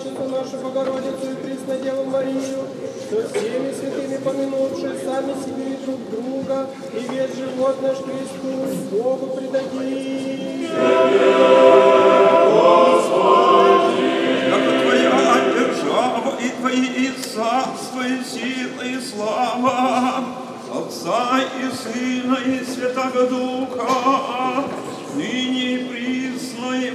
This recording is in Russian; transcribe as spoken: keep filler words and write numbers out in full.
Владычицу нашу Богородицу и Преснодеву Марию, со всеми святыми помянувши сами себе и друг друга, и весь живот наш Христу, Богу предадим. Яко Твоя держава и Твои и царство, и сила, и слава, Отца и Сына, и Святого Духа, ныне и присно, и